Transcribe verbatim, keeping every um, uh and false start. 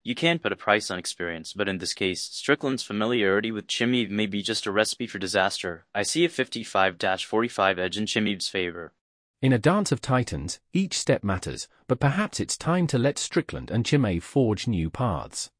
You can put a price on experience, but in this case, Strickland's familiarity with Chimeev may be just a recipe for disaster. I see a fifty-five to forty-five edge in Chimeev's favor. In a dance of titans, each step matters, but perhaps it's time to let Strickland and Chimeev forge new paths.